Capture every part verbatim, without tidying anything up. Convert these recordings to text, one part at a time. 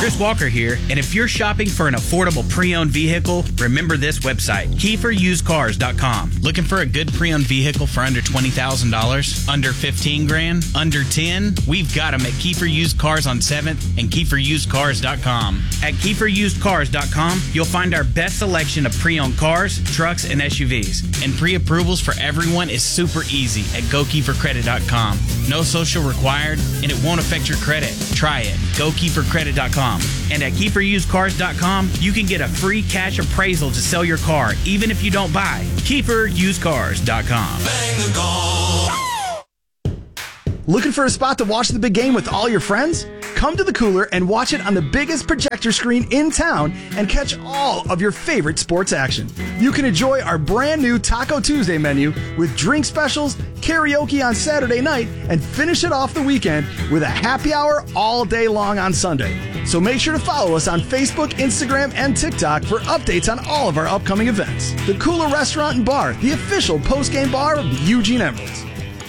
Chris Walker here, and if you're shopping for an affordable pre-owned vehicle, remember this website, Kiefer Used Cars dot com. Looking for a good pre-owned vehicle for under twenty thousand dollars? Under fifteen grand? Under ten? We've got them at Kiefer Used Cars on seventh and Kiefer Used Cars dot com. At Kiefer Used Cars dot com, you'll find our best selection of pre-owned cars, trucks, and S U Vs. And pre-approvals for everyone is super easy at Go Kiefer Credit dot com. No social required, and it won't affect your credit. Try it. Go Kiefer Credit dot com. And at Kiefer Used Cars dot com, you can get a free cash appraisal to sell your car, even if you don't buy. Kiefer Used Cars dot com. Bang the goal. Looking for a spot to watch the big game with all your friends? Come to the Cooler and watch it on the biggest projector screen in town and catch all of your favorite sports action. You can enjoy our brand new Taco Tuesday menu with drink specials, karaoke on Saturday night, and finish it off the weekend with a happy hour all day long on Sunday. So make sure to follow us on Facebook, Instagram, and TikTok for updates on all of our upcoming events. The Cooler Restaurant and Bar, the official post-game bar of the Eugene Emeralds.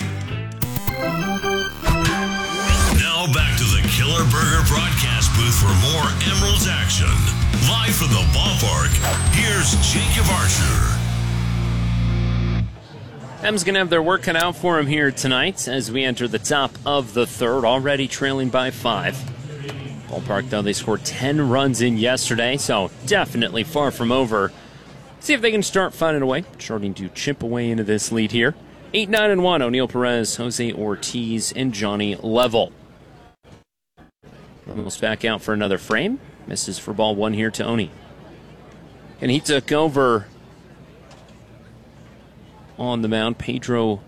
Now back to the Killer Burger broadcast booth for more Emeralds action. Live from the ballpark, here's Jacob Archer. M's going to have their work cut out for him here tonight as we enter the top of the third, already trailing by five. Ballpark, though, they scored ten runs in yesterday, so definitely far from over. See if they can start finding a way, starting to chip away into this lead here. eight nine and one, O'Neill Perez, Jose Ortiz, and Johnny Level. Almost back out for another frame. Misses for ball one here to Oni. And he took over on the mound. Pedro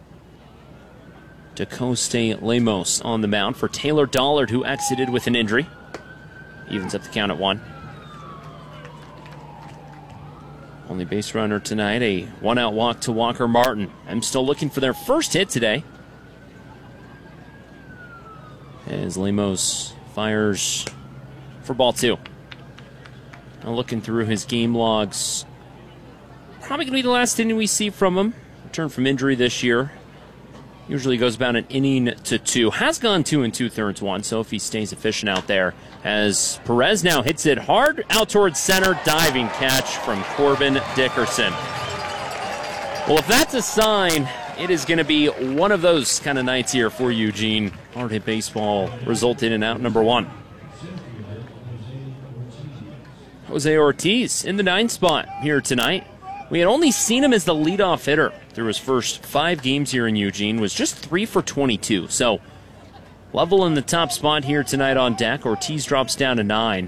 DeCoste Lemos on the mound for Taylor Dollard, who exited with an injury. Evens up the count at one. Only base runner tonight, a one-out walk to Walker Martin. I'm still looking for their first hit today. As Lemos fires for ball two. Now looking through his game logs, probably going to be the last inning we see from him. Return from injury this year. Usually goes about an inning to two. Has gone two and two-thirds one, so if he stays efficient out there. As Perez now hits it hard out towards center. Diving catch from Corbin Dickerson. Well, if that's a sign, it is going to be one of those kind of nights here for Eugene. Hard hit baseball resulted in out number one. Jose Ortiz in the ninth spot here tonight. We had only seen him as the leadoff hitter through his first five games here in Eugene. Was just three for twenty-two. So Level in the top spot here tonight on deck. Ortiz drops down to nine.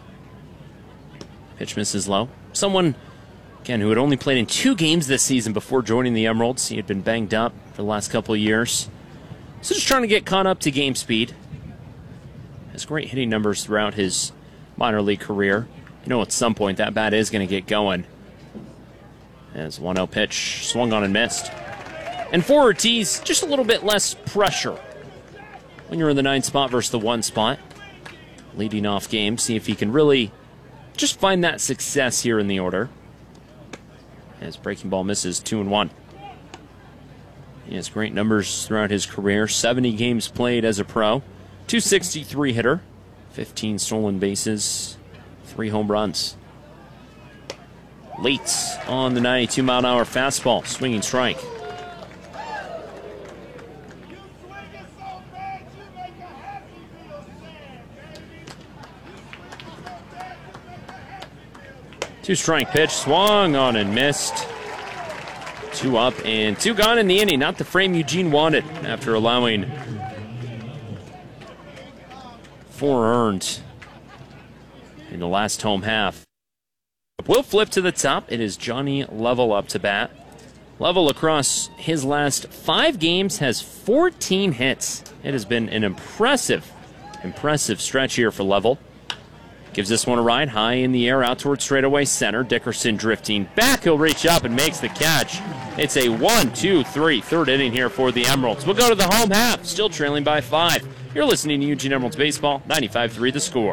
Pitch misses low. Someone, again, who had only played in two games this season before joining the Emeralds. He had been banged up for the last couple of years. So just trying to get caught up to game speed. Has great hitting numbers throughout his minor league career. You know, at some point that bat is going to get going. As one oh pitch swung on and missed. And for Ortiz, just a little bit less pressure when you're in the nine spot versus the one spot. Leading off game, see if he can really just find that success here in the order. As breaking ball misses two and one. He has great numbers throughout his career. seventy games played as a pro. two sixty-three hitter. fifteen stolen bases. Three home runs. Late on the ninety-two mile an hour fastball. Swinging strike. Two strike pitch, swung on and missed. Two up and two gone in the inning. Not the frame Eugene wanted after allowing four earned in the last home half. We'll flip to the top. It is Johnny Level up to bat. Level across his last five games has fourteen hits. It has been an impressive, impressive stretch here for Level. Gives this one a ride, high in the air, out towards straightaway center. Dickerson drifting back. He'll reach up and makes the catch. It's a one, two, three, third inning here for the Emeralds. We'll go to the home half, still trailing by five. You're listening to Eugene Emeralds Baseball, ninety-five three The Score.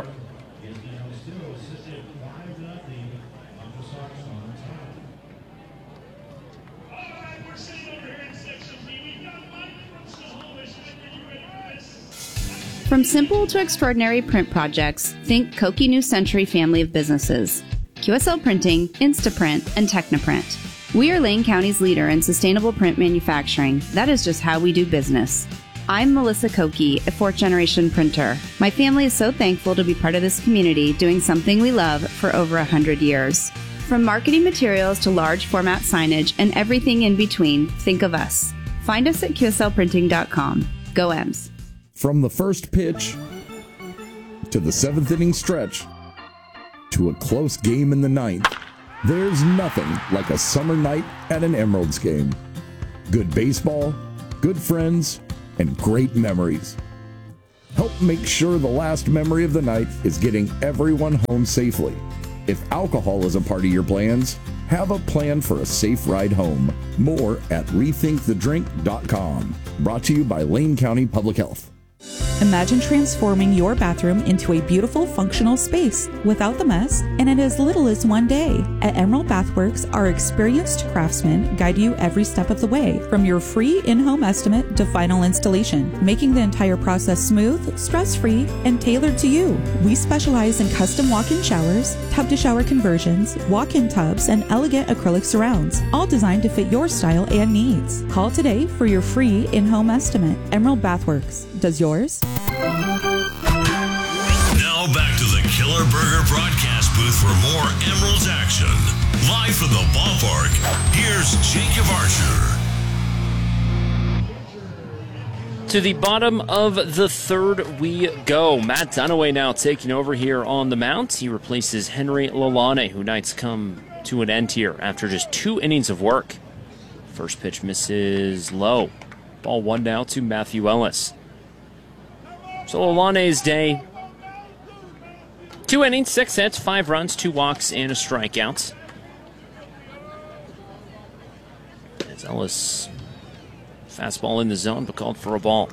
From simple to extraordinary print projects, think Koki New Century family of businesses. Q S L Printing, Instaprint, and Technoprint. We are Lane County's leader in sustainable print manufacturing. That is just how we do business. I'm Melissa Koki, a fourth-generation printer. My family is so thankful to be part of this community doing something we love for over one hundred years. From marketing materials to large format signage and everything in between, think of us. Find us at Q S L printing dot com. Go Ems. From the first pitch to the seventh inning stretch to a close game in the ninth, there's nothing like a summer night at an Emeralds game. Good baseball, good friends, and great memories. Help make sure the last memory of the night is getting everyone home safely. If alcohol is a part of your plans, have a plan for a safe ride home. More at rethink the drink dot com. Brought to you by Lane County Public Health. Imagine transforming your bathroom into a beautiful, functional space without the mess and in as little as one day. At Emerald Bathworks, our experienced craftsmen guide you every step of the way, from your free in-home estimate to final installation, making the entire process smooth, stress-free, and tailored to you. We specialize in custom walk-in showers, tub-to-shower conversions, walk-in tubs, and elegant acrylic surrounds, all designed to fit your style and needs. Call today for your free in-home estimate. Emerald Bathworks. Does yours? Now back to the Killer Burger broadcast booth for more Emeralds action. Live from the ballpark, here's Jacob Archer. To the bottom of the third we go. Matt Dunaway now taking over here on the mound. He replaces Henry Lalane, who nights come to an end here after just two innings of work. First pitch misses low. Ball one now to Matthew Ellis. So Lalane's day, two innings, six hits, five runs, two walks, and a strikeout. As Ellis, fastball in the zone, but called for a ball.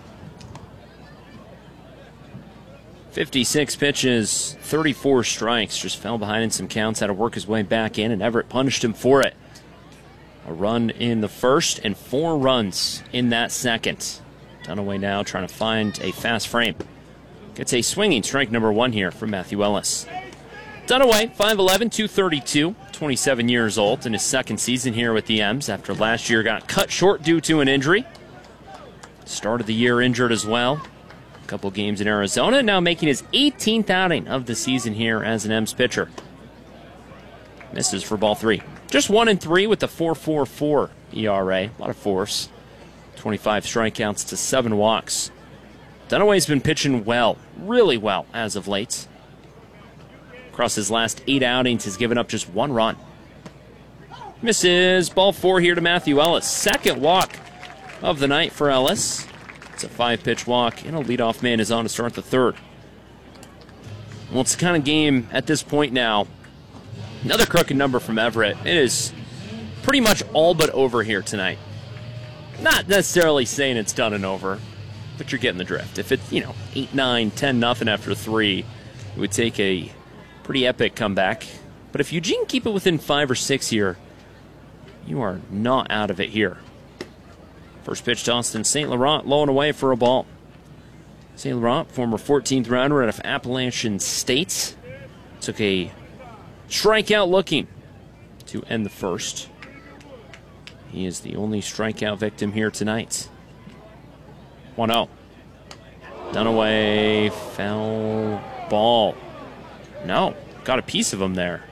fifty-six pitches, thirty-four strikes, just fell behind in some counts, had to work his way back in, and Everett punished him for it. A run in the first and four runs in that second. Dunaway now trying to find a fast frame. Gets a swinging strike number one here from Matthew Ellis. Dunaway, five eleven, two thirty-two, twenty-seven years old in his second season here with the Ems after last year got cut short due to an injury. Start of the year injured as well. A couple games in Arizona, now making his eighteenth outing of the season here as an Ems pitcher. Misses for ball three. Just one and three with the four point four four E R A. A lot of force. twenty-five strikeouts to seven walks. Dunaway's been pitching well, really well as of late. Across his last eight outings, has given up just one run. Misses. Ball four here to Matthew Ellis. Second walk of the night for Ellis. It's a five-pitch walk, and a leadoff man is on to start the third. Well, it's the kind of game at this point now. Another crooked number from Everett. It is pretty much all but over here tonight. Not necessarily saying it's done and over, but you're getting the drift. If it's, you know, eight nine, ten nothing after three, it would take a pretty epic comeback. But if Eugene keep it within five or six here, you are not out of it here. First pitch to Austin Saint Laurent, low and away for a ball. Saint Laurent, former fourteenth rounder out of Appalachian State, took a strikeout looking to end the first. He is the only strikeout victim here tonight. one oh. Dunaway, foul ball. No, got a piece of him there.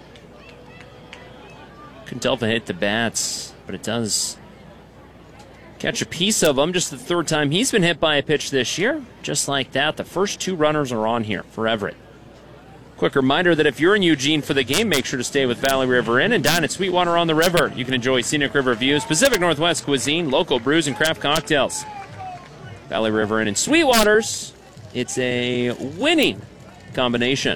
Couldn't tell if it hit the bats, but it does catch a piece of him. Just the third time he's been hit by a pitch this year. Just like that, the first two runners are on here for Everett. Quick reminder that if you're in Eugene for the game, make sure to stay with Valley River Inn and dine at Sweetwater on the River. You can enjoy scenic river views, Pacific Northwest cuisine, local brews, and craft cocktails. Valley River Inn and Sweetwater's, it's a winning combination.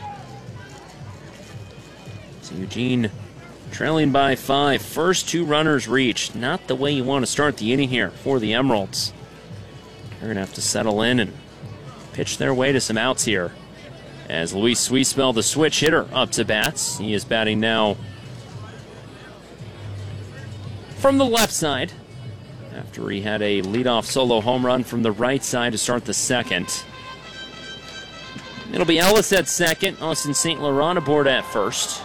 So Eugene trailing by five. First two runners reached. Not the way you want to start the inning here for the Emeralds. They're going to have to settle in and pitch their way to some outs here. As Luis Sweespel, the switch hitter, up to bats. He is batting now from the left side after he had a leadoff solo home run from the right side to start the second. It'll be Ellis at second, Austin Saint Laurent aboard at first.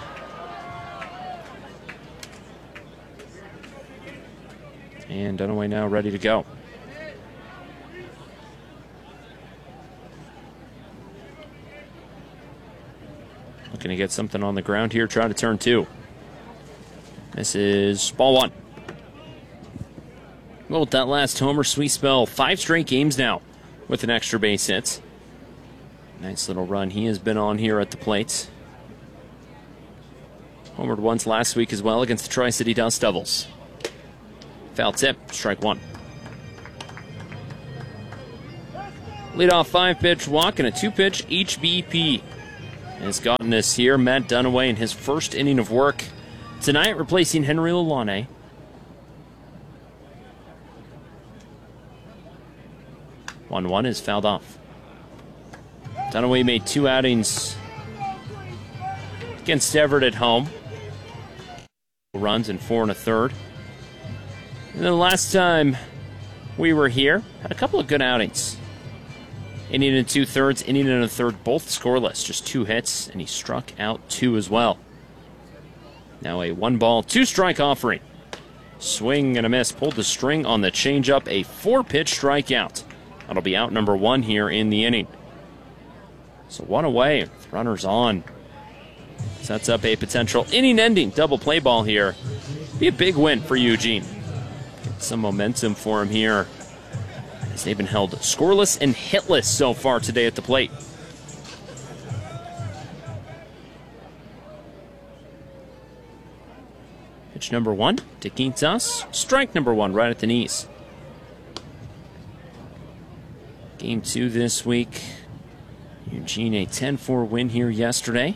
And Dunaway now ready to go. Looking to get something on the ground here, try to turn two. This is ball one. Well, with that last homer, sweet spell, five straight games now with an extra base hit. Nice little run he has been on here at the plate. Homered once last week as well against the Tri-City Dust Devils. Foul tip, strike one. Leadoff five-pitch walk and a two-pitch H B P has gotten us here. Matt Dunaway in his first inning of work tonight, replacing Henry Lalane. one one is fouled off. Dunaway made two outings against Everett at home. Runs in four and a third. And then the last time we were here, had a couple of good outings. Inning and two thirds, inning and a third, both scoreless. Just two hits, and he struck out two as well. Now a one ball, two strike offering. Swing and a miss. Pulled the string on the changeup. A four pitch strikeout. That'll be out number one here in the inning. So one away, with runners on. Sets up a potential inning-ending double play ball here. Be a big win for Eugene. Get some momentum for him here, as they've been held scoreless and hitless so far today at the plate. Pitch number one to Quintas. Strike number one right at the knees. Game two this week. Eugene a ten four win here yesterday.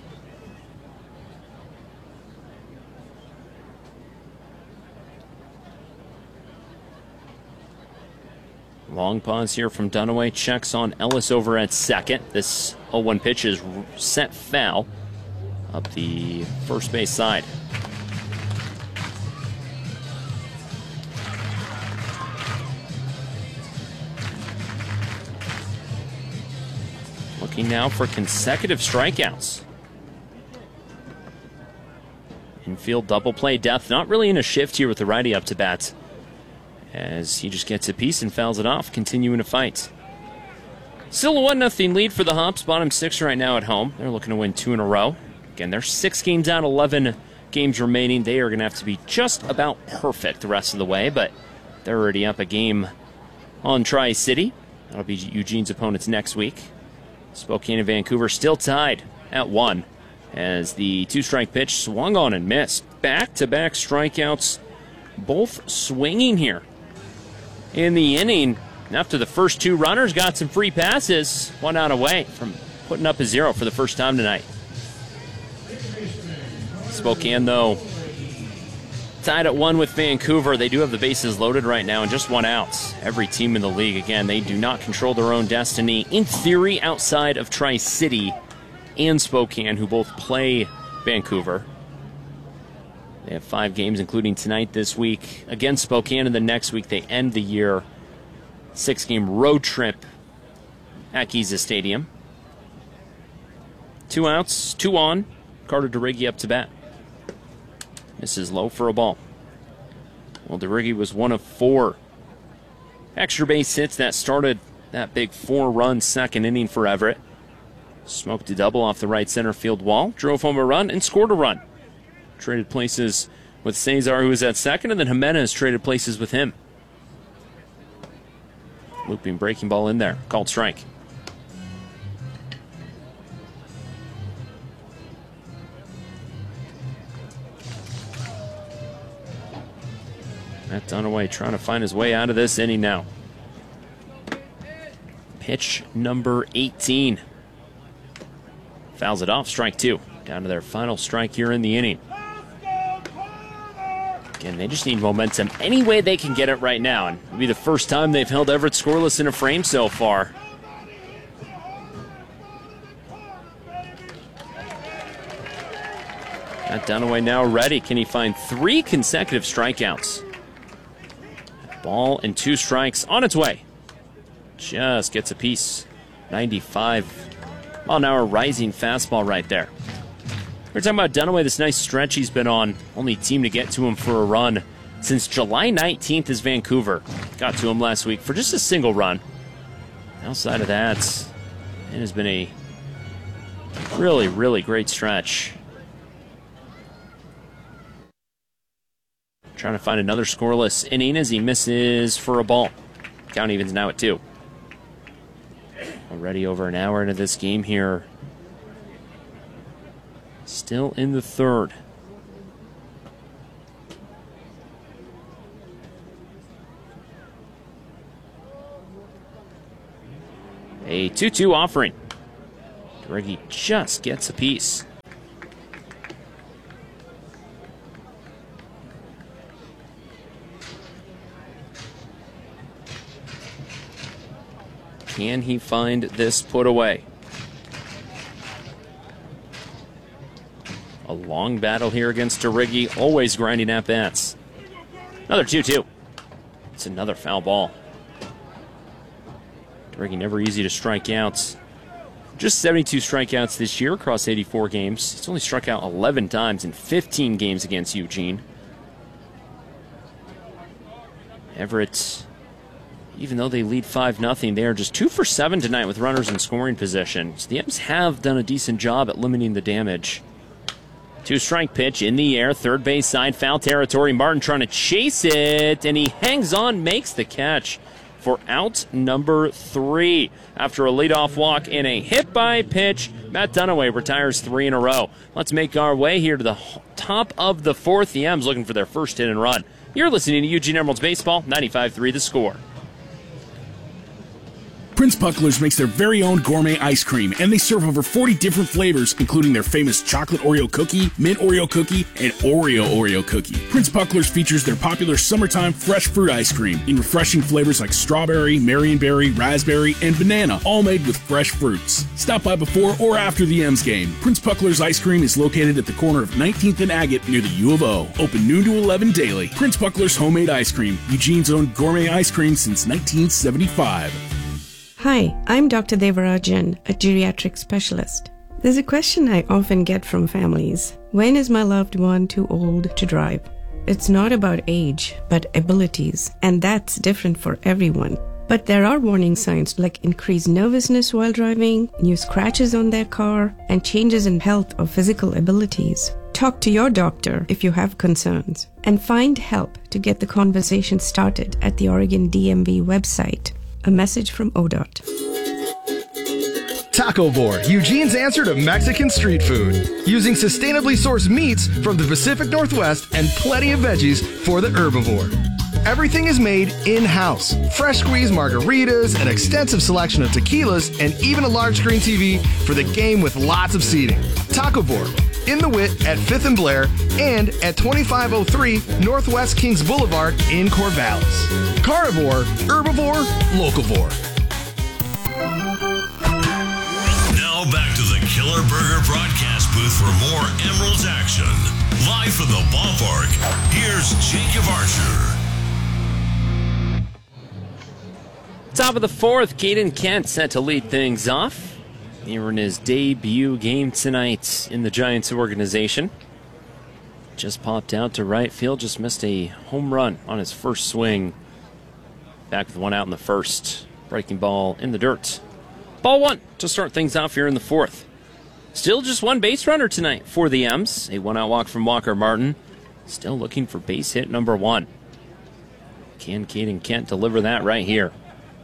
Long pause here from Dunaway. Checks on Ellis over at second. This oh one pitch is set foul up the first base side. Looking now for consecutive strikeouts. Infield double play depth. Not really in a shift here with the righty up to bat, as he just gets a piece and fouls it off, continuing to fight. Still a one nothing lead for the Hops. Bottom six right now at home. They're looking to win two in a row. Again, they're six games out, eleven games remaining. They are going to have to be just about perfect the rest of the way, but they're already up a game on Tri-City. That'll be Eugene's opponents next week. Spokane and Vancouver still tied at one, as the two-strike pitch swung on and missed. Back-to-back strikeouts, both swinging here in the inning. After the first two runners got some free passes, one out away from putting up a zero for the first time tonight. Spokane, though, tied at one with Vancouver. They do have the bases loaded right now and just one out. Every team in the league, again, they do not control their own destiny, in theory, outside of Tri-City and Spokane, who both play Vancouver. They have five games, including tonight this week against Spokane, and the next week they end the year six-game road trip at Giza Stadium. Two outs, two on. Carter DeRiggi up to bat. This is low for a ball. Well, DeRiggi was one of four extra base hits that started that big four-run second inning for Everett. Smoked a double off the right center field wall, drove home a run, and scored a run. Traded places with Cesar, who was at second, and then Jimenez traded places with him. Looping breaking ball in there, called strike. Matt Dunaway trying to find his way out of this inning now. Pitch number eighteen. Fouls it off, strike two. Down to their final strike here in the inning. Again, they just need momentum any way they can get it right now. And it'll be the first time they've held Everett scoreless in a frame so far. Matt Dunaway now ready. Can he find three consecutive strikeouts? Ball and two strikes on its way. Just gets a piece. ninety-five Mile an hour rising fastball right there. We're talking about Dunaway, this nice stretch he's been on. Only team to get to him for a run since July nineteenth is Vancouver. Got to him last week for just a single run. Outside of that, it has been a really, really great stretch. Trying to find another scoreless inning as he misses for a ball. Count evens now at two. Already over an hour into this game here. Still in the third. A two two offering. Reggie just gets a piece. Can he find this put away? A long battle here against Derigi, always grinding at bats. Another two two. It's another foul ball. Derigi never easy to strike out. Just seventy-two strikeouts this year across eighty-four games. He's only struck out eleven times in fifteen games against Eugene. Everett, even though they lead five nothing, they are just two for seven tonight with runners in scoring position. So the M's have done a decent job at limiting the damage. Two-strike pitch in the air, third base side, foul territory. Martin trying to chase it, and he hangs on, makes the catch for out number three. After a leadoff walk and a hit-by pitch, Matt Dunaway retires three in a row. Let's make our way here to the top of the fourth. The M's looking for their first hit and run. You're listening to Eugene Emeralds Baseball, ninety-five three The Score. Prince Puckler's makes their very own gourmet ice cream, and they serve over forty different flavors, including their famous chocolate Oreo cookie, mint Oreo cookie, and Oreo Oreo cookie. Prince Puckler's features their popular summertime fresh fruit ice cream in refreshing flavors like strawberry, marionberry, raspberry, and banana, all made with fresh fruits. Stop by before or after the M's game. Prince Puckler's ice cream is located at the corner of nineteenth and Agate near the U of O. Open noon to eleven daily. Prince Puckler's homemade ice cream, Eugene's own gourmet ice cream since nineteen seventy-five. Hi, I'm Doctor Devarajan, a geriatric specialist. There's a question I often get from families. When is my loved one too old to drive? It's not about age, but abilities, and that's different for everyone. But there are warning signs like increased nervousness while driving, new scratches on their car, and changes in health or physical abilities. Talk to your doctor if you have concerns, and find help to get the conversation started at the Oregon D M V website. A message from O D O T. Taco Board, Eugene's answer to Mexican street food. Using sustainably sourced meats from the Pacific Northwest and plenty of veggies for the herbivore. Everything is made in-house. Fresh squeezed margaritas, an extensive selection of tequilas, and even a large screen T V for the game with lots of seating. Taco Board, in the Wit at fifth and Blair, and at twenty-five oh three Northwest Kings Boulevard in Corvallis. Carnivore, herbivore, locavore. Now back to the Killer Burger broadcast booth for more Emeralds action. Live from the ballpark, here's Jacob Archer. Top of the fourth, Caden Kent set to lead things off. Here in his debut game tonight in the Giants organization. Just popped out to right field, just missed a home run on his first swing. Back with one out in the first. Breaking ball in the dirt. Ball one to start things off here in the fourth. Still just one base runner tonight for the M's. A one-out walk from Walker Martin. Still looking for base hit number one. Can Caden Kent deliver that right here?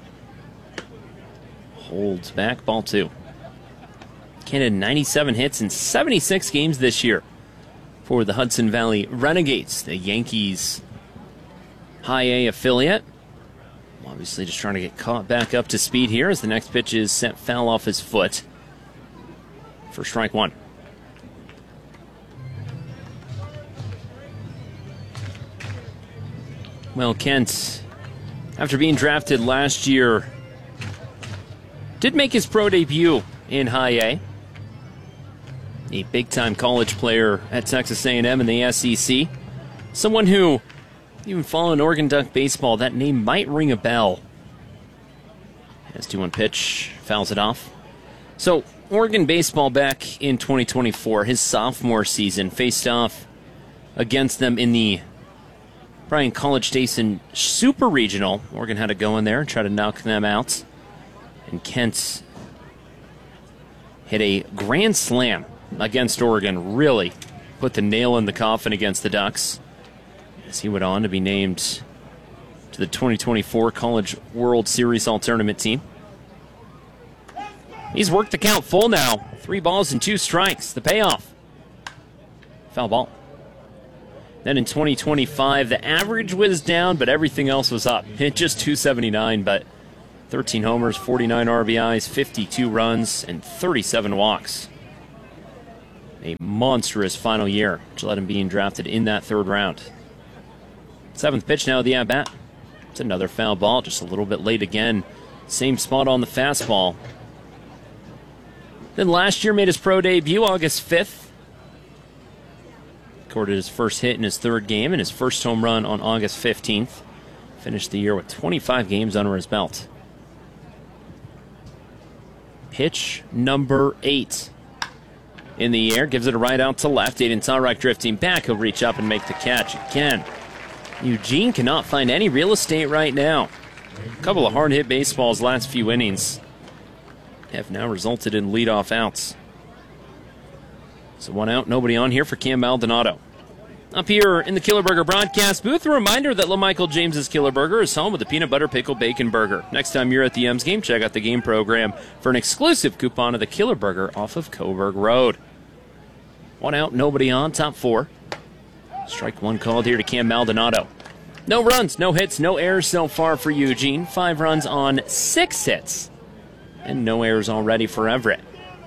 Holds back, ball two. Kent had ninety-seven hits in seventy-six games this year for the Hudson Valley Renegades, the Yankees High A affiliate. Obviously just trying to get caught back up to speed here as the next pitch is sent foul off his foot for strike one. Well, Kent, after being drafted last year, did make his pro debut in High A. A big-time college player at Texas A and M in the S E C. Someone who, even following Oregon Duck baseball, that name might ring a bell. Has two one pitch, fouls it off. So, Oregon baseball back in twenty twenty-four, his sophomore season, faced off against them in the Bryan College Station Super Regional. Oregon had to go in there and try to knock them out. And Kent hit a grand slam against Oregon, really put the nail in the coffin against the Ducks, as he went on to be named to the twenty twenty-four College World Series All-Tournament team. He's worked the count full now. Three balls and two strikes. The payoff. Foul ball. Then in twenty twenty-five, the average was down, but everything else was up. Hit just two seventy-nine, but thirteen homers, forty-nine R B Is, fifty-two runs, and thirty-seven walks. A monstrous final year, which led him being drafted in that third round. Seventh pitch now, the at-bat. It's another foul ball, just a little bit late again. Same spot on the fastball. Then last year made his pro debut August fifth. Recorded his first hit in his third game and his first home run on August fifteenth. Finished the year with twenty-five games under his belt. Pitch number eight. In the air, gives it a right out to left. Aiden Tarek drifting back. He'll reach up and make the catch again. Eugene cannot find any real estate right now. A couple of hard-hit baseballs last few innings have now resulted in leadoff outs. So one out, nobody on here for Cam Maldonado. Up here in the Killer Burger broadcast booth, a reminder that LaMichael James's Killer Burger is home with the peanut butter pickle bacon burger. Next time you're at the M's game, check out the game program for an exclusive coupon of the Killer Burger off of Coburg Road. One out, nobody on, top four. Strike one called here to Cam Maldonado. No runs, no hits, no errors so far for Eugene. Five runs on six hits. And no errors already for Everett.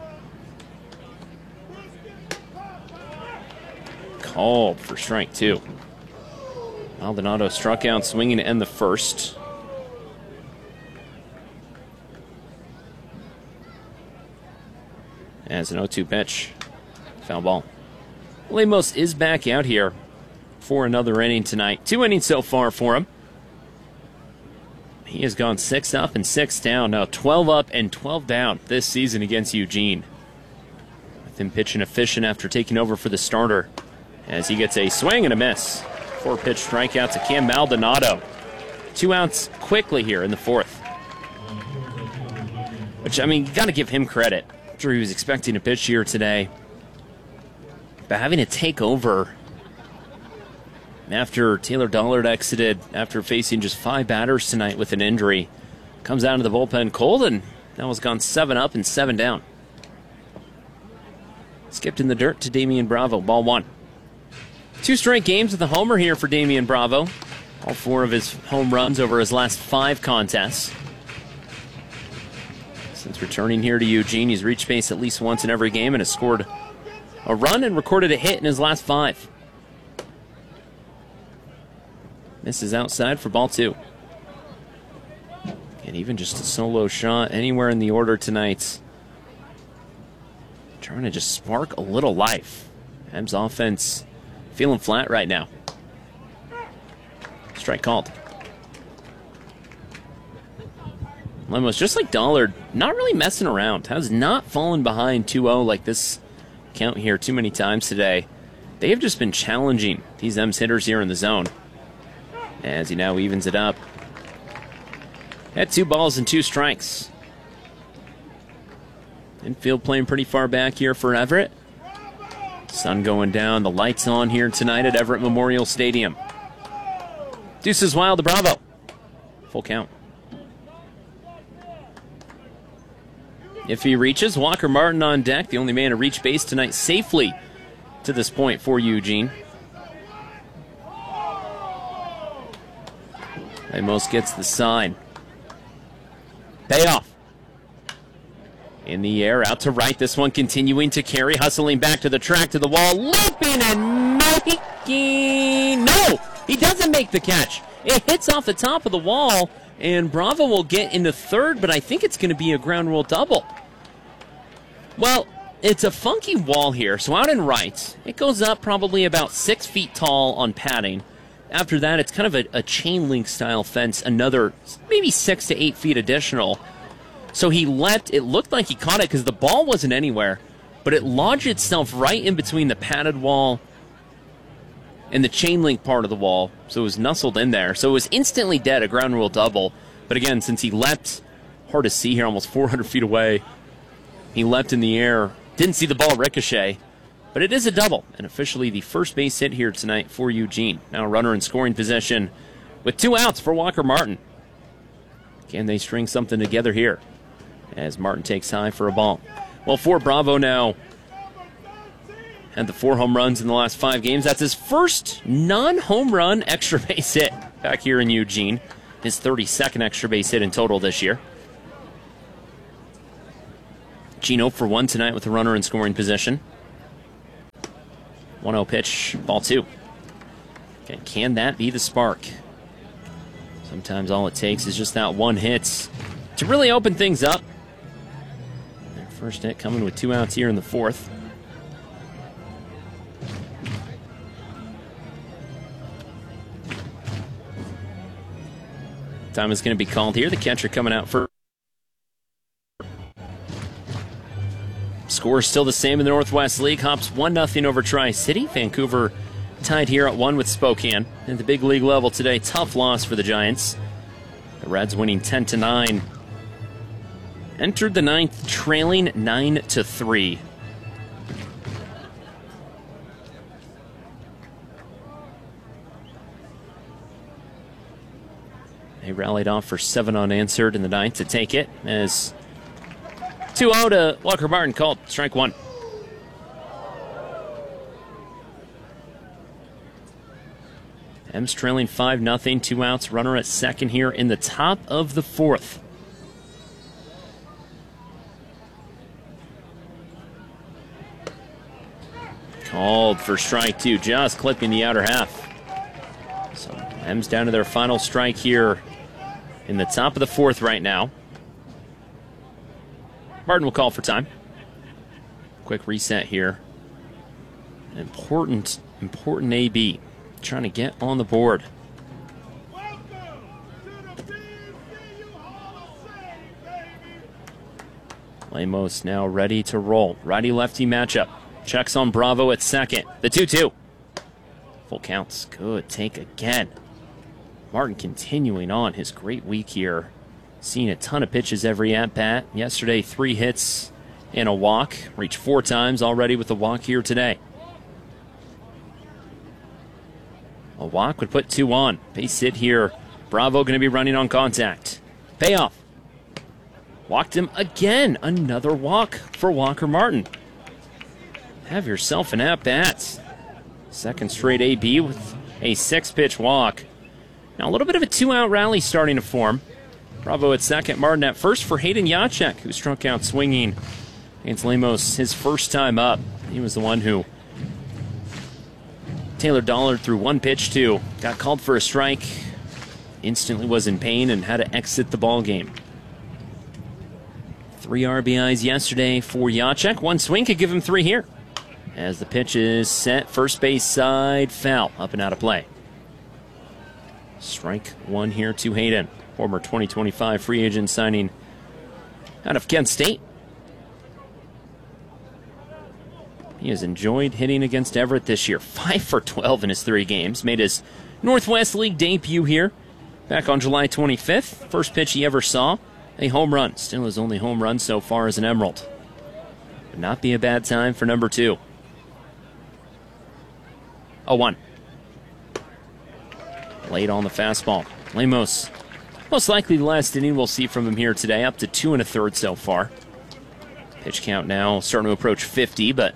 Called for strike two. Maldonado struck out swinging to end the first. As an oh two pitch. Foul ball. Lemos is back out here for another inning tonight. Two innings so far for him. He has gone six up and six down. Now twelve up and twelve down this season against Eugene. With him pitching efficient after taking over for the starter. As he gets a swing and a miss. Four-pitch strikeout to Cam Maldonado. Two outs quickly here in the fourth. Which, I mean, you got to give him credit. I'm sure he was expecting a pitch here today. But having to take over after Taylor Dollard exited after facing just five batters tonight with an injury. Comes out of the bullpen cold, and now has gone seven up and seven down. Skipped in the dirt to Damian Bravo, ball one. Two straight games with a homer here for Damian Bravo. All four of his home runs over his last five contests. Since returning here to Eugene, he's reached base at least once in every game and has scored a run and recorded a hit in his last five. Misses outside for ball two. And even just a solo shot anywhere in the order tonight. Trying to just spark a little life. M's offense feeling flat right now. Strike called. Lemos, just like Dollard, not really messing around. Has not fallen behind two oh like this count here too many times today. They have just been challenging these M's hitters here in the zone. As he now evens it up. At two balls and two strikes. Infield playing pretty far back here for Everett. Sun going down, the lights on here tonight at Everett Memorial Stadium. Deuces wild to Bravo. Full count. If he reaches, Walker Martin on deck, the only man to reach base tonight safely to this point for Eugene. Lemos gets the sign. Payoff. In the air, out to right. This one continuing to carry, hustling back to the track, to the wall, leaping and making. No, he doesn't make the catch. It hits off the top of the wall, and Bravo will get into third, but I think it's going to be a ground rule double. Well, it's a funky wall here, so out and right. It goes up probably about six feet tall on padding. After that, it's kind of a, a chain link style fence, another maybe six to eight feet additional. So he leapt. It looked like he caught it because the ball wasn't anywhere, but it lodged itself right in between the padded wall and the chain link part of the wall. So it was nestled in there. So it was instantly dead, a ground rule double. But again, since he leapt, hard to see here, almost four hundred feet away, he leapt in the air. Didn't see the ball ricochet, but it is a double, and officially the first base hit here tonight for Eugene. Now a runner in scoring position with two outs for Walker Martin. Can they string something together here as Martin takes high for a ball? Well, for Bravo now, had the four home runs in the last five games. That's his first non-home run extra base hit back here in Eugene. His thirty-second extra base hit in total this year. Gino for one tonight with a runner in scoring position. one oh pitch, ball two. Okay, can that be the spark? Sometimes all it takes is just that one hit to really open things up. Their first hit coming with two outs here in the fourth. Time is going to be called here. The catcher coming out first. Score is still the same in the Northwest League. Hops one nothing over Tri-City. Vancouver tied here at one with Spokane. At the big league level today, tough loss for the Giants. The Reds winning ten to nine. Entered the ninth trailing nine to three. They rallied off for seven unanswered in the ninth to take it as two oh to Walker Martin called strike one. M's trailing five nothing, two outs, runner at second here in the top of the fourth. Called for strike two, just clipping the outer half. So M's down to their final strike here in the top of the fourth right now. Martin will call for time. Quick reset here. Important, important A B. Trying to get on the board. Lemos now ready to roll. Righty-lefty matchup. Checks on Bravo at second. The two two. Full counts. Good take again. Martin continuing on his great week here. Seeing a ton of pitches every at-bat. Yesterday, three hits and a walk. Reached four times already with a walk here today. A walk would put two on. Base hit here. Bravo going to be running on contact. Payoff. Walked him again. Another walk for Walker Martin. Have yourself an at-bat. Second straight A B with a six-pitch walk. Now a little bit of a two-out rally starting to form. Bravo at second, Martin at first for Hayden Jacek, who struck out swinging against Lemos his first time up. He was the one who Taylor Dollard threw one pitch to. Got called for a strike. Instantly was in pain and had to exit the ball game. Three R B Is yesterday for Jacek. One swing could give him three here. As the pitch is set, first base side, foul, up and out of play. Strike one here to Hayden, former twenty twenty-five free agent signing out of Kent State. He has enjoyed hitting against Everett this year. five for twelve in his three games. Made his Northwest League debut here back on July twenty-fifth. First pitch he ever saw, a home run. Still his only home run so far as an Emerald. Would not be a bad time for number two. oh one. Late on the fastball. Lemos, most likely the last inning we'll see from him here today, up to two and a third so far. Pitch count now starting to approach fifty, but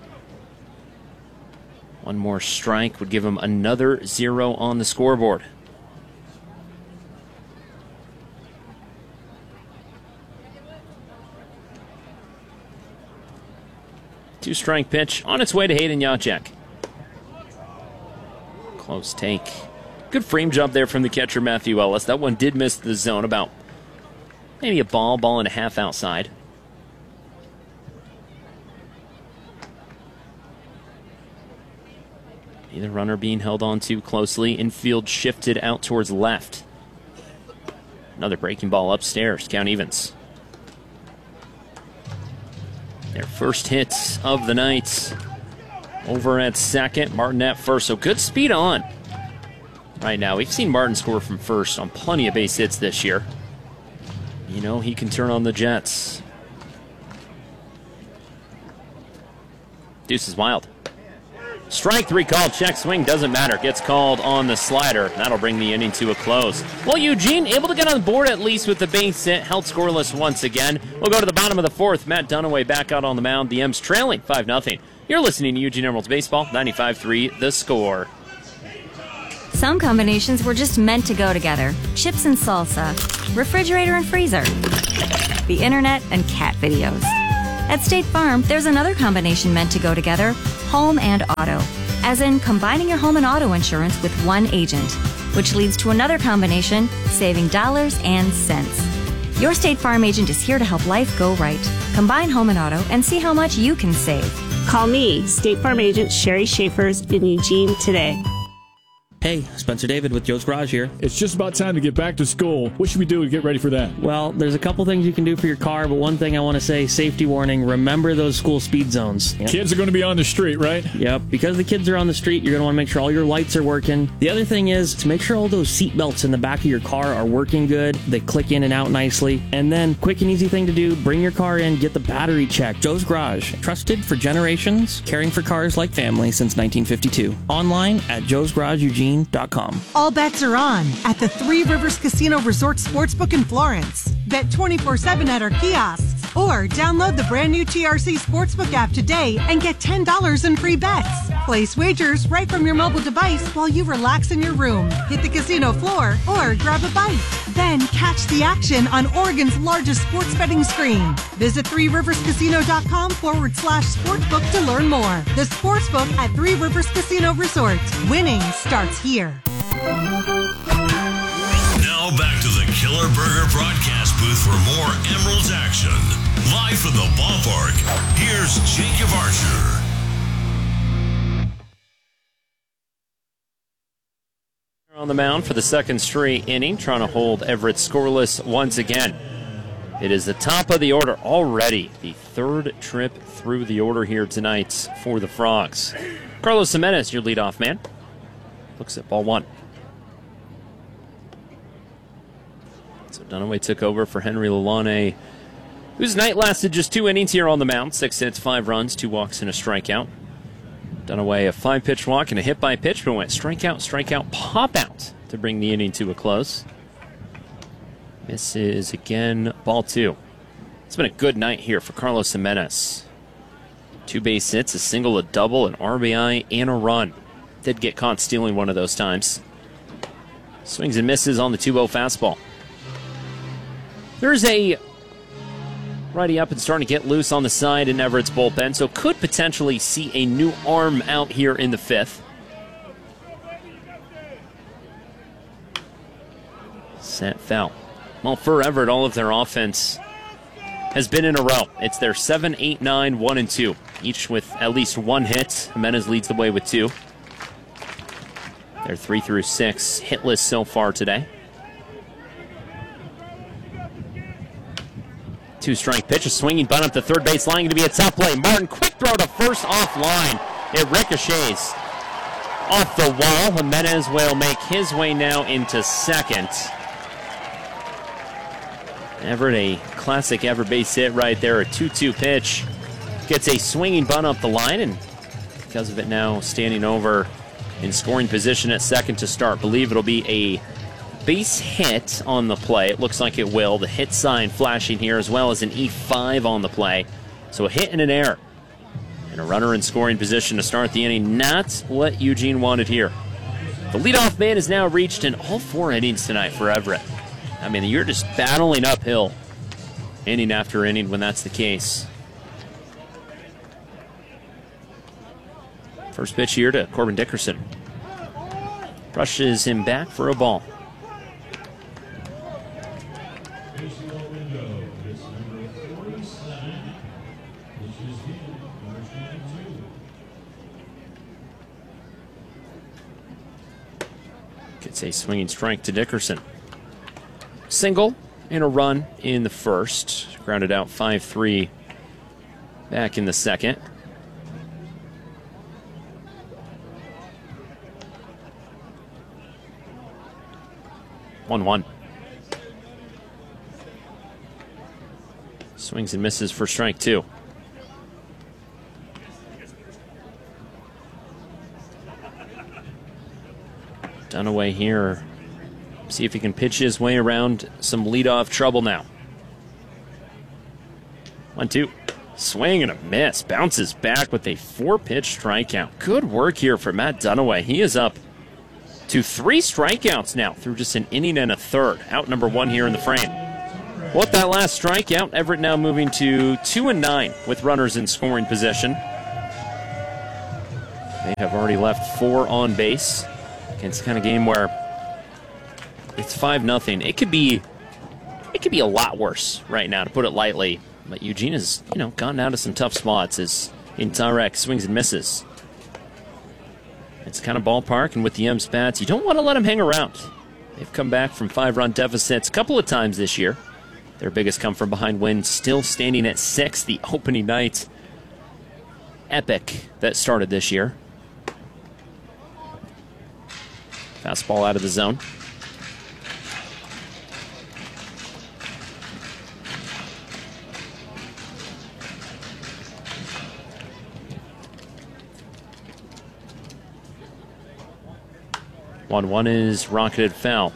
one more strike would give him another zero on the scoreboard. Two-strike pitch on its way to Hayden Jacek. Close take. Good frame jump there from the catcher, Matthew Ellis. That one did miss the zone about maybe a ball, ball and a half outside. Neither runner being held on too closely. Infield shifted out towards left. Another breaking ball upstairs. Count evens. Their first hits of the night. Over at second, Martin at first. So good speed on right now. We've seen Martin score from first on plenty of base hits this year. You know, he can turn on the Jets. Deuce is wild. Strike three called. Check swing doesn't matter. Gets called on the slider. That'll bring the inning to a close. Well, Eugene able to get on the board at least with the base hit. Held scoreless once again. We'll go to the bottom of the fourth. Matt Dunaway back out on the mound. The M's trailing five nothing. You're listening to Eugene Emeralds Baseball, ninety-five three The Score. Some combinations were just meant to go together. Chips and salsa, refrigerator and freezer, the internet and cat videos. At State Farm, there's another combination meant to go together, home and auto. As in combining your home and auto insurance with one agent, which leads to another combination, saving dollars and cents. Your State Farm agent is here to help life go right. Combine home and auto and see how much you can save. Call me, State Farm agent Sherry Schaefers in Eugene today. Hey, Spencer David with Joe's Garage here. It's just about time to get back to school. What should we do to get ready for that? Well, there's a couple things you can do for your car, but one thing I want to say, safety warning, remember those school speed zones. Yep. Kids are going to be on the street, right? Yep, because the kids are on the street, you're going to want to make sure all your lights are working. The other thing is to make sure all those seat belts in the back of your car are working good, they click in and out nicely. And then, quick and easy thing to do, bring your car in, get the battery checked. Joe's Garage, trusted for generations, caring for cars like family since nineteen fifty-two. Online at joes garage eugene dot com. All bets are on at the Three Rivers Casino Resort Sportsbook in Florence. Bet twenty-four seven at our kiosks or download the brand new T R C Sportsbook app today and get ten dollars in free bets. Place wagers right from your mobile device while you relax in your room, hit the casino floor, or grab a bite. Then catch the action on Oregon's largest sports betting screen. Visit three rivers casino dot com forward slash sportsbook to learn more. The Sportsbook at Three Rivers Casino Resort. Winning starts here. Now back to the Killer Burger broadcast booth for more Emeralds action. Live from the ballpark, here's Jacob Archer. On the mound for the second straight inning, trying to hold Everett scoreless once again. It is the top of the order already. The third trip through the order here tonight for the Frogs. Carlos Jimenez, your leadoff man. Looks at ball one. So Dunaway took over for Henry Lalane, whose night lasted just two innings here on the mound. Six hits, five runs, two walks, and a strikeout. Dunaway a five-pitch walk and a hit by pitch, but went strikeout, strikeout, pop out to bring the inning to a close. Misses again, ball two. It's been a good night here for Carlos Jimenez. Two base hits, a single, a double, an R B I, and a run. Did get caught stealing one of those times. Swings and misses on the two oh fastball. There's a righty up and starting to get loose on the side in Everett's bullpen, so could potentially see a new arm out here in the fifth. Set foul. Well, for Everett, all of their offense has been in a row. It's their seven, eight, nine, one, and two, each with at least one hit. Jimenez leads the way with two. They're three through six, hitless so far today. Two-strike pitch, a swinging bunt up the third base line, going to be a tough play. Martin, quick throw to first offline. It ricochets off the wall. Jimenez will make his way now into second. Everett, a classic Everett base hit right there, a two two pitch. Gets a swinging bunt up the line, and because of it now standing over in scoring position at second to start. Believe it'll be a base hit on the play. It looks like it will. The hit sign flashing here, as well as an E five on the play. So a hit and an error. And a runner in scoring position to start the inning. Not what Eugene wanted here. The leadoff man is now reached in all four innings tonight for Everett. I mean, you're just battling uphill inning after inning when that's the case. First pitch here to Corbin Dickerson. Brushes him back for a ball. Gets a swinging strike to Dickerson. Single and a run in the first. Grounded out five three back in the second. one one. Swings and misses for strike two. Dunaway here. See if he can pitch his way around some leadoff trouble now. One, two. Swing and a miss. Bounces back with a four-pitch strikeout. Good work here for Matt Dunaway. He is up to three strikeouts now through just an inning and a third. Out number one here in the frame. Well, with that last strikeout, Everett now moving to two and nine with runners in scoring position. They have already left four on base. It's the kind of game where it's five nothing. It could be it could be a lot worse right now, to put it lightly. But Eugene has, you know, gone down to some tough spots as Intarek swings and misses. It's kind of ballpark, and with the M's bats, you don't want to let them hang around. They've come back from five-run deficits a couple of times this year. Their biggest come-from-behind win still standing at six, the opening night epic that started this year. Fastball out of the zone. one one is rocketed foul.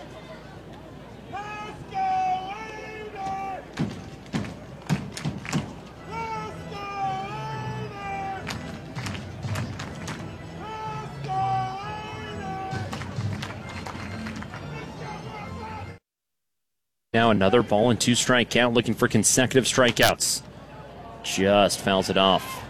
Now another ball and two strike count, looking for consecutive strikeouts. Just fouls it off.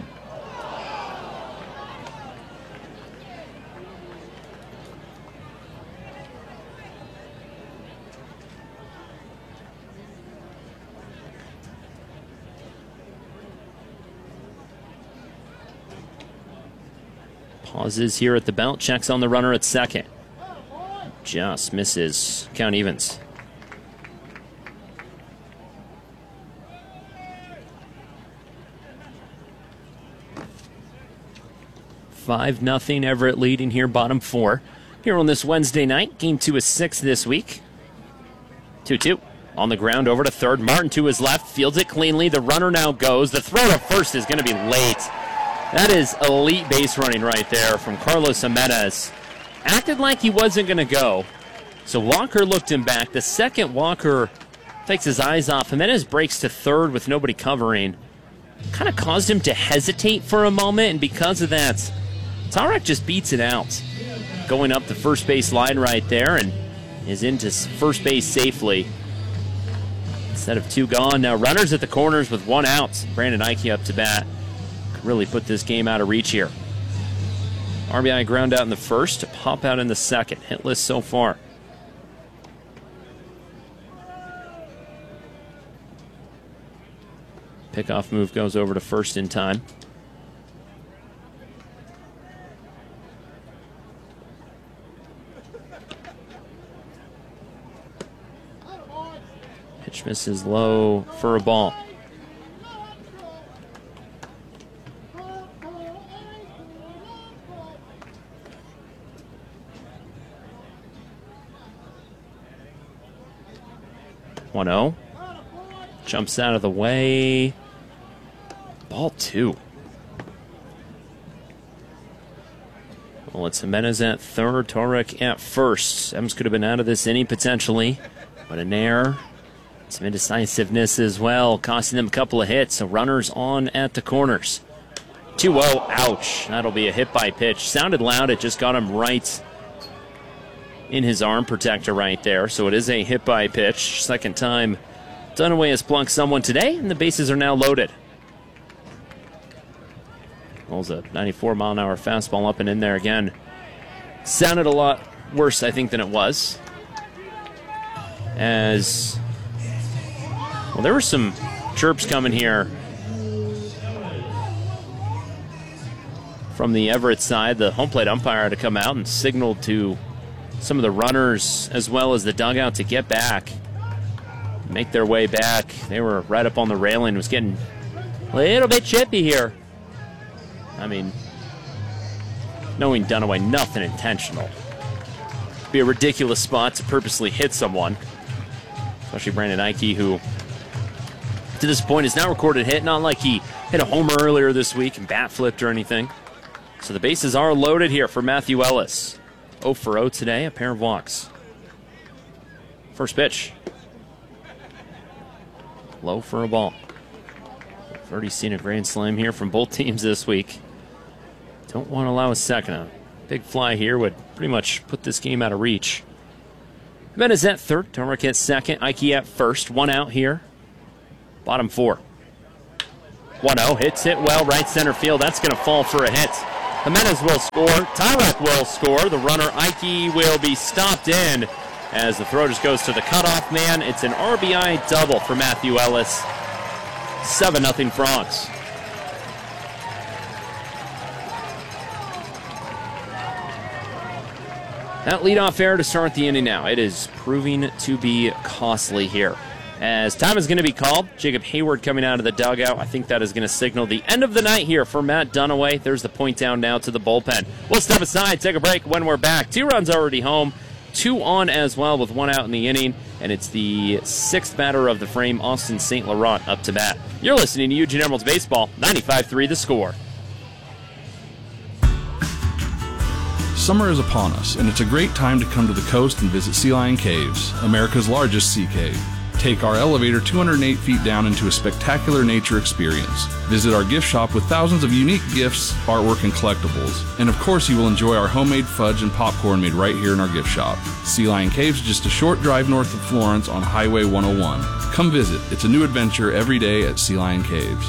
Pauses here at the belt, checks on the runner at second. Just misses. Count evens. five nothing Everett leading here, bottom four. Here on this Wednesday night, game two is six this week. two two. On the ground over to third. Martin to his left, fields it cleanly. The runner now goes. The throw to first is going to be late. That is elite base running right there from Carlos Jimenez. Acted like he wasn't going to go. So Walker looked him back. The second, Walker takes his eyes off. Jimenez breaks to third with nobody covering. Kind of caused him to hesitate for a moment, and because of that, Tarek just beats it out. Going up the first base line right there and is into first base safely. Instead of two gone, now runners at the corners with one out. Brandon Ike up to bat. Could really put this game out of reach here. R B I ground out in the first to pop out in the second. Hitless so far. Pickoff move goes over to first in time. Pitch misses low for a ball. one oh. Jumps out of the way. Ball two. Well, it's Jimenez at third, Torek at first. Ems could have been out of this inning potentially, but an error. Some indecisiveness as well, costing them a couple of hits. So runners on at the corners. two oh, ouch. That'll be a hit by pitch. Sounded loud, it just got him right in his arm protector right there. So it is a hit by pitch. Second time Dunaway has plunked someone today, and the bases are now loaded. Rolls a ninety-four mile an hour fastball up and in there again. Sounded a lot worse, I think, than it was. As, well, there were some chirps coming here from the Everett side. The home plate umpire had to come out and signaled to some of the runners as well as the dugout to get back, make their way back. They were right up on the railing. It was getting A little bit chippy here. I mean, knowing Dunaway, nothing intentional. Be a ridiculous spot to purposely hit someone. Especially Brandon Ike, who to this point has not recorded a hit. Not like he hit a homer earlier this week and bat flipped or anything. So the bases are loaded here for Matthew Ellis. oh for oh today, a pair of walks. First pitch. Low for a ball. We've already seen a grand slam here from both teams this week. Don't want to allow a second. A big fly here would pretty much put this game out of reach. Jimenez at third. Turmeric at second. Ike at first. One out here. Bottom four. one oh. Hits it well. Right center field. That's going to fall for a hit. Jimenez will score. Tyrek will score. The runner, Ike, will be stopped in as the throw just goes to the cutoff man. It's an R B I double for Matthew Ellis. seven nothing Frogs. That leadoff error to start the inning now. It is proving to be costly here. As time is going to be called, Jacob Hayward coming out of the dugout. I think that is going to signal the end of the night here for Matt Dunaway. There's the point down now to the bullpen. We'll step aside, take a break when we're back. Two runs already home, two on as well with one out in the inning. And it's the sixth batter of the frame, Austin Saint Laurent, up to bat. You're listening to Eugene Emeralds Baseball, ninety-five three The Score. Summer is upon us, and it's a great time to come to the coast and visit Sea Lion Caves, America's largest sea cave. Take our elevator two hundred eight feet down into a spectacular nature experience. Visit our gift shop with thousands of unique gifts, artwork, and collectibles. And of course, you will enjoy our homemade fudge and popcorn made right here in our gift shop. Sea Lion Caves is just a short drive north of Florence on Highway one oh one. Come visit. It's a new adventure every day at Sea Lion Caves.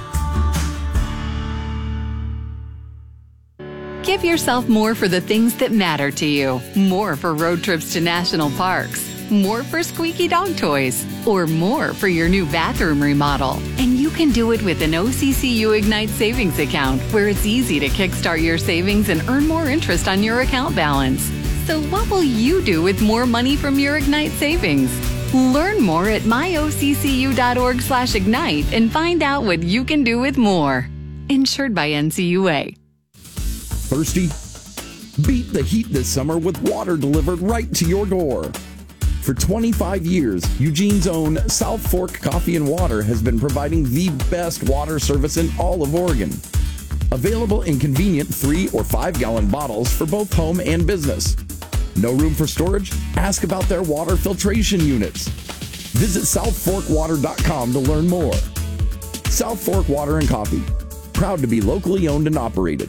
Give yourself more for the things that matter to you. More for road trips to national parks. More for squeaky dog toys. Or more for your new bathroom remodel. And you can do it with an O C C U Ignite savings account, where it's easy to kickstart your savings and earn more interest on your account balance. So what will you do with more money from your Ignite savings? Learn more at my O C C U dot org slash ignite and find out what you can do with more. Insured by N C U A. Thirsty? Beat the heat this summer with water delivered right to your door. For twenty-five years, Eugene's own South Fork Coffee and Water has been providing the best water service in all of Oregon. Available in convenient three or five gallon bottles for both home and business. No room for storage? Ask about their water filtration units. Visit south fork water dot com to learn more. South Fork Water and Coffee. Proud to be locally owned and operated.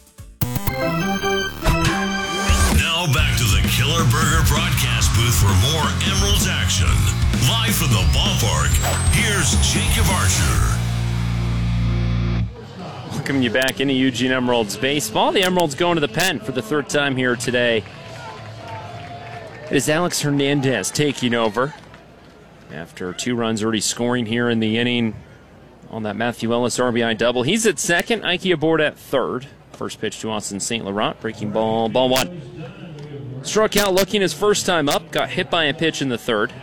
Now back to the Killer Burger broadcast booth for more Emeralds action. Live from the ballpark, here's Jacob Archer. Welcome you back into Eugene Emeralds Baseball. The Emeralds going to the pen for the third time here today. It is Alex Hernandez taking over after two runs already scoring here in the inning on that Matthew Ellis R B I double. He's at second, Ike aboard at third. First pitch to Austin Saint Laurent, breaking ball, ball one. Struck out looking his first time up, got hit by a pitch in the third.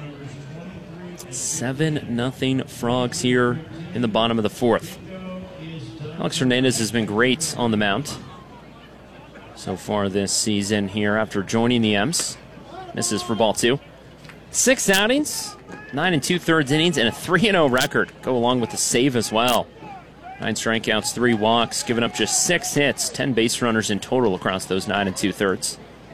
seven nothing Frogs here in the bottom of the fourth. Alex Hernandez has been great on the mound so far this season here after joining the M's. Misses for ball two. Six outings, nine and two-thirds innings, and a three and oh record. Go along with the save as well. Nine strikeouts, three walks, giving up just six hits, ten base runners in total across those nine and two-thirds.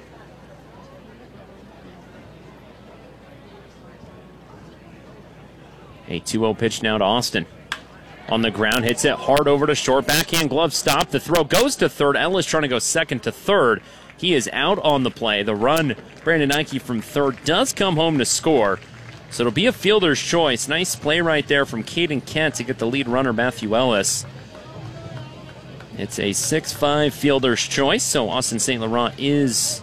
A two oh pitch now to Austin. On the ground, hits it hard over to short. Backhand glove stop. The throw goes to third. Ellis trying to go second to third. He is out on the play. The run, Brandon Ike from third, does come home to score. So it'll be a fielder's choice. Nice play right there from Caden Kent to get the lead runner, Matthew Ellis. It's a six five fielder's choice, so Austin Saint Laurent is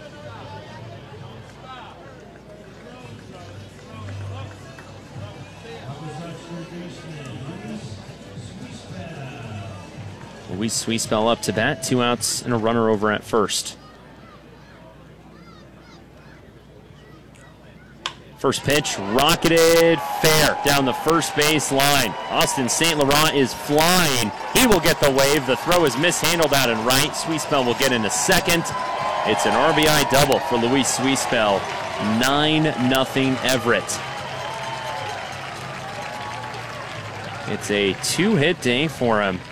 Luis Sweetspell up to bat. Two outs and a runner over at first. First pitch, rocketed fair down the first base line. Austin Saint Laurent is flying. He will get the wave. The throw is mishandled out and right. Sweetspell will get into second. It's an R B I double for Luis Sweetspell. nine nothing Everett. It's a two-hit day for him.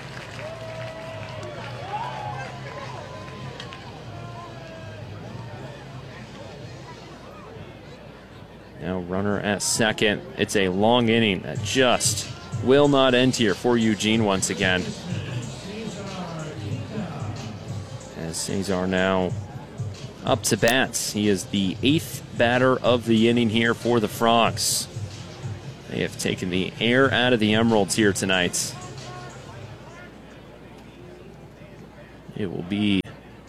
Now runner at second. It's a long inning that just will not end here for Eugene once again. As Cesar now up to bats. He is the eighth batter of the inning here for the Frogs. They have taken the air out of the Emeralds here tonight. It will be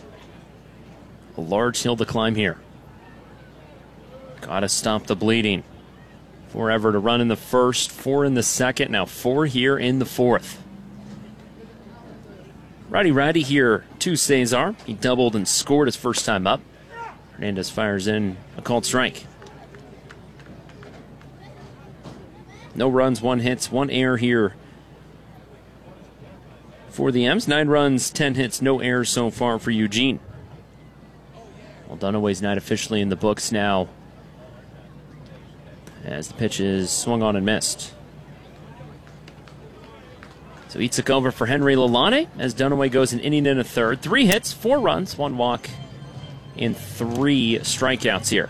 a large hill to climb here. Got to stop the bleeding. Forever to run in the first, four in the second, now four here in the fourth. Righty righty here to Cesar. He doubled and scored his first time up. Hernandez fires in a called strike. No runs, one hits, one error here for the M's. Nine runs, ten hits, no errors so far for Eugene. Well, Dunaway's night officially in the books now, as the pitch is swung on and missed. So he took over for Henry Lalane as Dunaway goes an inning and a third. Three hits, four runs, one walk, and three strikeouts here.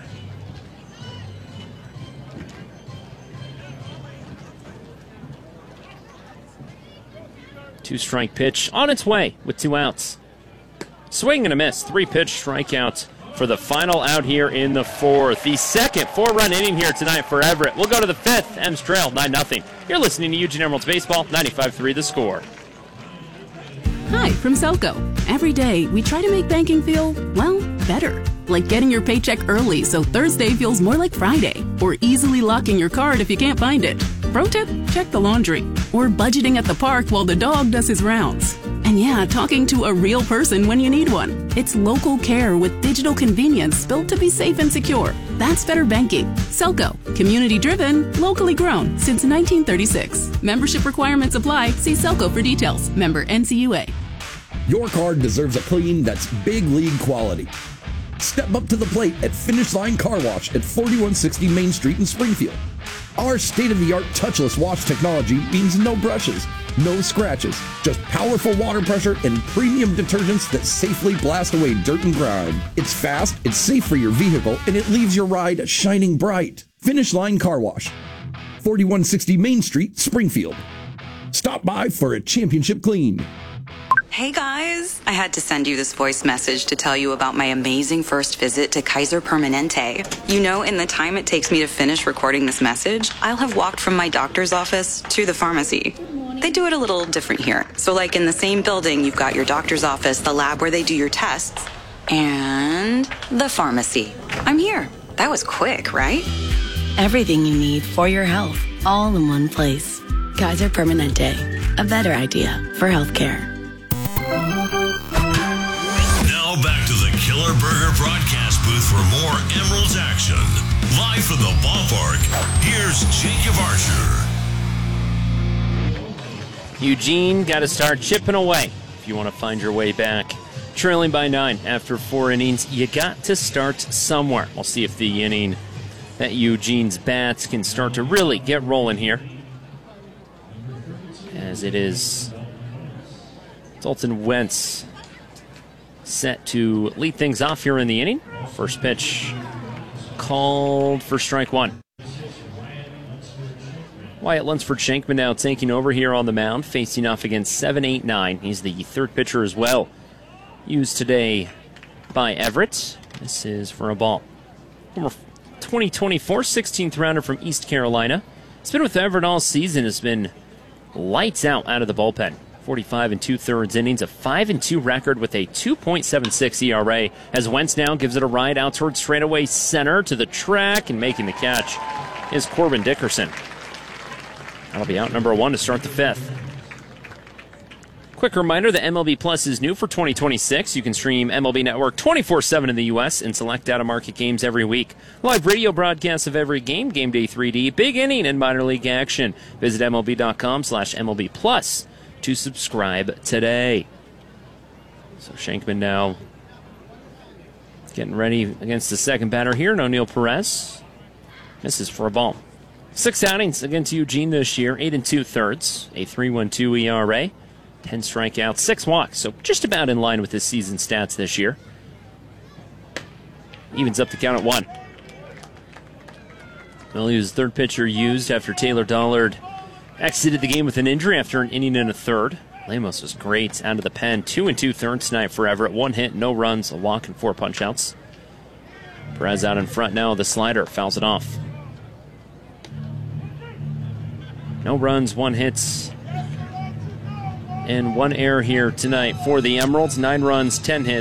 Two-strike pitch on its way with two outs. Swing and a miss. Three-pitch strikeout for the final out here in the fourth. The second four-run inning here tonight for Everett. We'll go to the fifth. M's trail nine nothing. You're listening to Eugene Emeralds Baseball, ninety-five three The Score. Hi, from Selco. Every day, we try to make banking feel, well, better. Like getting your paycheck early so Thursday feels more like Friday. Or easily locking your card if you can't find it. Pro tip, check the laundry. Or budgeting at the park while the dog does his rounds. And yeah, talking to a real person when you need one. It's local care with digital convenience built to be safe and secure. That's better banking. Selco. Community driven, locally grown since nineteen thirty-six. Membership requirements apply. See Selco for details. Member N C U A. Your car deserves a clean that's big league quality. Step up to the plate at Finish Line Car Wash at forty-one sixty Main Street in Springfield. Our state-of-the-art touchless wash technology means no brushes, no scratches, just powerful water pressure and premium detergents that safely blast away dirt and grime. It's fast, it's safe for your vehicle, and it leaves your ride shining bright. Finish Line Car Wash, forty-one sixty Main Street, Springfield. Stop by for a championship clean. Hey guys, I had to send you this voice message to tell you about my amazing first visit to Kaiser Permanente. You know, in the time it takes me to finish recording this message, I'll have walked from my doctor's office to the pharmacy. They do it a little different here. So like in the same building, you've got your doctor's office, the lab where they do your tests, and the pharmacy. I'm here. That was quick, right? Everything you need for your health, all in one place. Kaiser Permanente, a better idea for healthcare. Now back to the Killer Burger broadcast booth for more Emeralds action. Live from the ballpark, here's Jacob Archer. Eugene got to start chipping away if you want to find your way back. Trailing by nine after four innings, you got to start somewhere. We'll see if the inning that Eugene's bats can start to really get rolling here, as it is Dalton Wentz set to lead things off here in the inning. First pitch called for strike one. Wyatt Lunsford Shankman now taking over here on the mound, facing off against seven eight nine. He's the third pitcher as well, used today by Everett. This is for a ball. Number twenty twenty-four, sixteenth rounder from East Carolina. He's been with Everett all season, has been lights out out of the bullpen. forty-five and two-thirds innings, a five and two record with a two point seven six E R A. As Wentz now gives it a ride out towards straightaway center to the track, and making the catch is Corbin Dickerson. That'll be out number one to start the fifth. Quick reminder that M L B Plus is new for twenty twenty-six. You can stream M L B Network twenty-four seven in the U S and select out-of-market games every week. Live radio broadcasts of every game, Game Day three D, Big Inning, and minor league action. Visit MLB.com slash MLB Plus to subscribe today. So Shankman now getting ready against the second batter here, and O'Neill Perez misses for a ball. Six outings against Eugene this year, eight and two-thirds, a three point one two E R A. ten strikeouts, six walks, so just about in line with his season stats this year. Evens up the count at one. Well, he was the third pitcher used after Taylor Dollard exited the game with an injury after an inning and a third. Lemos was great out of the pen. Two and two-thirds tonight for Everett. One hit, no runs, a walk, and four punch-outs. Perez out in front now. The slider fouls it off. No runs, one hits, and one error here tonight for the Emeralds. Nine runs, ten hits.